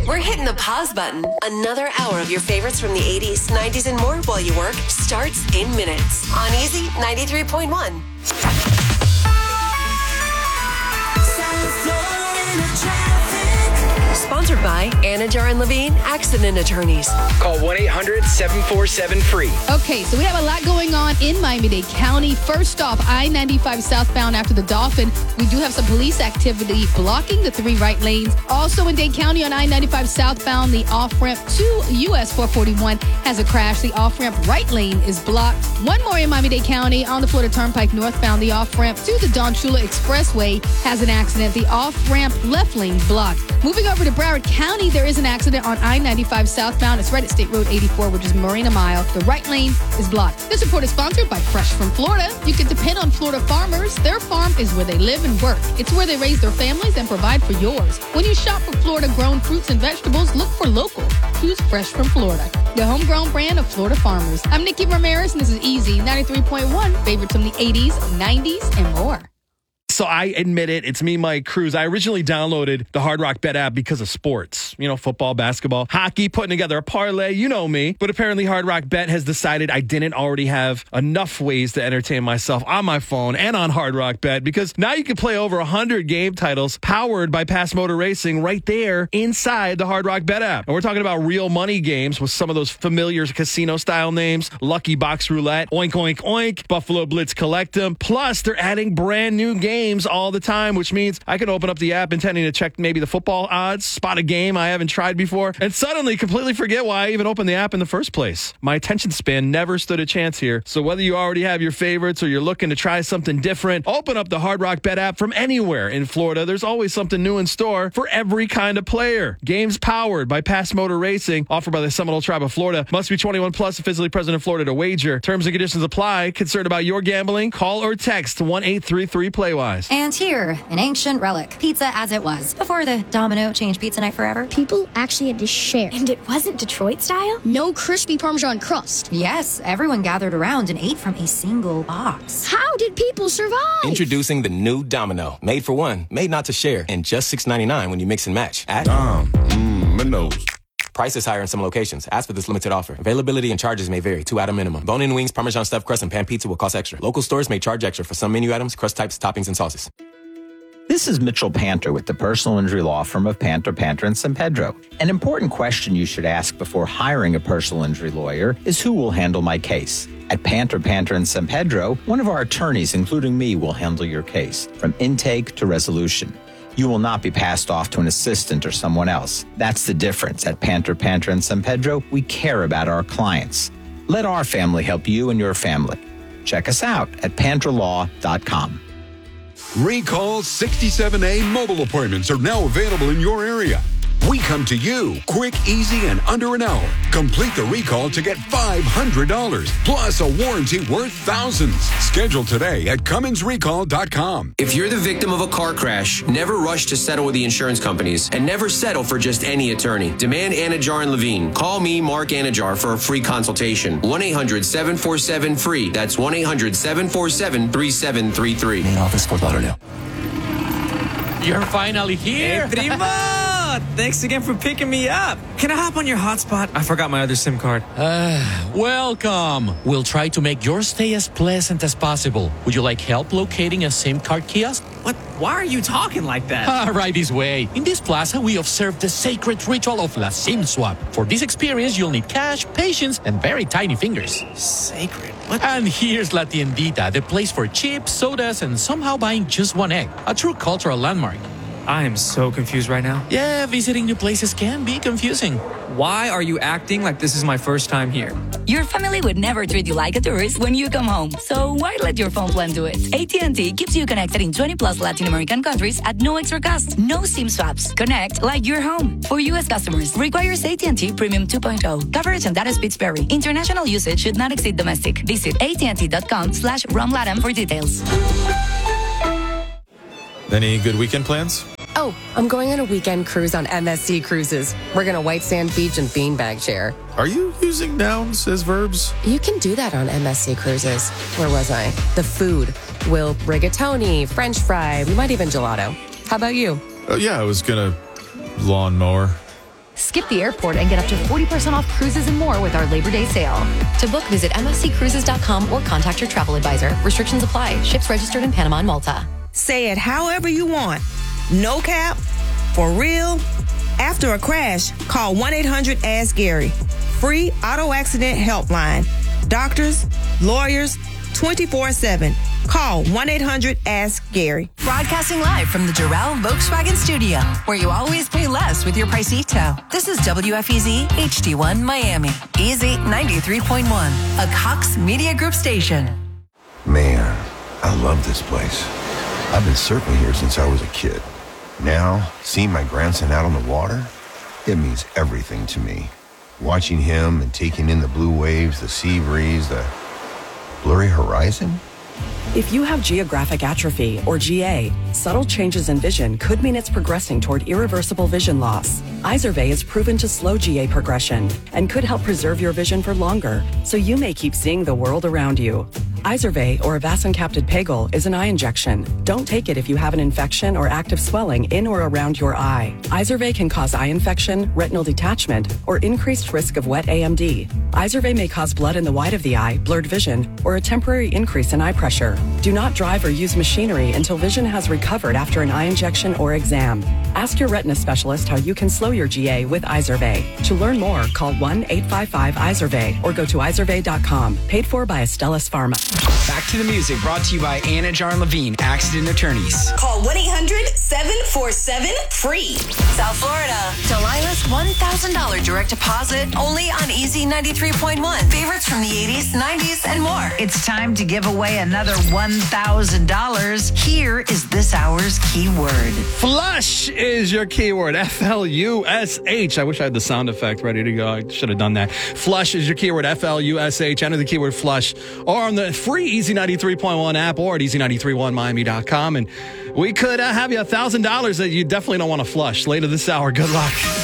We're hitting the pause button. Another hour of your favorites from the 80s, 90s, and more while you work starts in minutes on Easy 93.1. Sponsored by Anajar and Levine Accident Attorneys. Call 1-800-747-FREE. Okay, so we have a lot going on in Miami-Dade County. First off, I-95 southbound after the Dolphin. We do have some police activity blocking the 3 right lanes. Also in Dade County on I-95 southbound, the off-ramp to US 441 has a crash. The off-ramp right lane is blocked. One more in Miami-Dade County on the Florida Turnpike northbound. The off-ramp to the Don Chula Expressway has an accident. The off-ramp left lane blocked. Moving over to Broward County, there is an accident on I-95 southbound. It's right at State Road 84, which is Marina Mile. The right lane is blocked. This report is sponsored by Fresh from Florida. You can depend on Florida farmers. Their farm is where they live and work. It's where they raise their families and provide for yours. When you shop for Florida-grown fruits and vegetables, look for local. Choose Fresh from Florida, the homegrown brand of Florida farmers. I'm Nikki Ramirez, and this is Easy 93.1. Favorites from the 80s, 90s, and more. So I admit it, it's me, Mike Cruz. I originally downloaded the Hard Rock Bet app because of sports. You know, football, basketball, hockey, putting together a parlay, you know me. But apparently Hard Rock Bet has decided I didn't already have enough ways to entertain myself on my phone and on Hard Rock Bet, because now you can play over 100 game titles powered by Pass Motor Racing right there inside the Hard Rock Bet app. And we're talking about real money games with some of those familiar casino-style names, Lucky Box Roulette, Oink Oink Oink, Buffalo Blitz Collect 'em. Plus, they're adding brand new games all the time, which means I can open up the app intending to check maybe the football odds, spot a game I haven't tried before, and suddenly completely forget why I even opened the app in the first place. My attention span never stood a chance here. So whether you already have your favorites or you're looking to try something different, open up the Hard Rock Bet app from anywhere in Florida. There's always something new in store for every kind of player. Games powered by Pass Motor Racing, offered by the Seminole Tribe of Florida. Must be 21 plus and physically present in Florida to wager. Terms and conditions apply. Concerned about your gambling? Call or text 1-833-PLAY-WISE. And here, an ancient relic, pizza as it was, before the Domino changed pizza night forever. People actually had to share. And it wasn't Detroit style? No crispy Parmesan crust. Yes, everyone gathered around and ate from a single box. How did people survive? Introducing the new Domino. Made for one, made not to share, and just $6.99 when you mix and match. At Domino's. Price is higher in some locations. Ask for this limited offer. Availability and charges may vary. 2 item minimum. Bone-in wings, Parmesan stuffed crust, and pan pizza will cost extra. Local stores may charge extra for some menu items, crust types, toppings, and sauces. This is Mitchell Panter with the personal injury law firm of Panter, Panter, and San Pedro. An important question you should ask before hiring a personal injury lawyer is who will handle my case. At Panter, Panter, and San Pedro, one of our attorneys, including me, will handle your case from intake to resolution. You will not be passed off to an assistant or someone else. That's the difference. At Panter, Panter, and San Pedro, we care about our clients. Let our family help you and your family. Check us out at panterlaw.com. Recall 67A mobile appointments are now available in your area. We come to you quick, easy, and under an hour. Complete the recall to get $500 plus a warranty worth thousands. Schedule today at CumminsRecall.com. If you're the victim of a car crash, never rush to settle with the insurance companies and never settle for just any attorney. Demand Anajar and Levine. Call me, Mark Anajar, for a free consultation. 1-800-747-FREE. That's 1-800-747-3733. Main office, Fort Lauderdale. You're finally here. Hey, primo! Thanks again for picking me up. Can I hop on your hotspot? I forgot my other SIM card. Welcome. We'll try to make your stay as pleasant as possible. Would you like help locating a SIM card kiosk? What? Why are you talking like that? Right this way. In this plaza, we observe the sacred ritual of La SIM Swap. For this experience, you'll need cash, patience, and very tiny fingers. Sacred? What? And here's La Tiendita, the place for chips, sodas, and somehow buying just one egg. A true cultural landmark. I am so confused right now. Yeah, visiting new places can be confusing. Why are you acting like this is my first time here? Your family would never treat you like a tourist when you come home. So why let your phone plan do it? AT&T keeps you connected in 20 plus Latin American countries at no extra cost. No SIM swaps. Connect like you're home. For U.S. customers, requires AT&T Premium 2.0. Coverage and data speeds vary. International usage should not exceed domestic. Visit AT&T.com/RomLatam for details. Any good weekend plans? Oh, I'm going on a weekend cruise on MSC Cruises. We're going to White Sand Beach and beanbag chair. Are you using nouns as verbs? You can do that on MSC Cruises. Where was I? The food. We'll rigatoni, French fry, we might even gelato. How about you? Yeah, I was going to lawnmower. Skip the airport and get up to 40% off cruises and more with our Labor Day sale. To book, visit msccruises.com or contact your travel advisor. Restrictions apply. Ships registered in Panama and Malta. Say it however you want. No cap, for real. After a crash, call 1-800-ASK-GARY. Free auto accident helpline. Doctors, lawyers, 24/7. Call 1-800-ASK-GARY. Broadcasting live from the Doral Volkswagen Studio, where you always pay less with your Pricito. This is WFEZ HD1 Miami. Easy 93.1, a Cox Media Group station. Man, I love this place. I've been surfing here since I was a kid. Now, seeing my grandson out on the water, it means everything to me. Watching him and taking in the blue waves, the sea breeze, the blurry horizon. If you have geographic atrophy, or GA, subtle changes in vision could mean it's progressing toward irreversible vision loss. Izervay is proven to slow GA progression and could help preserve your vision for longer, so you may keep seeing the world around you. Izervay, or avacincaptad pegol, is an eye injection. Don't take it if you have an infection or active swelling in or around your eye. Izervay can cause eye infection, retinal detachment, or increased risk of wet AMD. Izervay may cause blood in the white of the eye, blurred vision, or a temporary increase in eye pressure. Do not drive or use machinery until vision has recovered after an eye injection or exam. Ask your retina specialist how you can slow your GA with Izervay. To learn more, call 1-855-IZERVAY or go to izervay.com. Paid for by Astellas Pharma. Back to the music, brought to you by Anajar and Levine, Accident Attorneys. Call 1-800-747-FREE. South Florida, Delilah's $1,000 direct deposit only on Easy 93.1. Favorites from the 80s, 90s, and more. It's time to give away another $1,000. Here is this hour's keyword. Flush is your keyword. F-L-U-S-H. I wish I had the sound effect ready to go. I should have done that. Flush is your keyword. F-L-U-S-H. Enter the keyword flush or on the free Easy 93.1 app or at easy931miami.com. And we could have you $1,000 that you definitely don't want to flush later this hour. Good luck.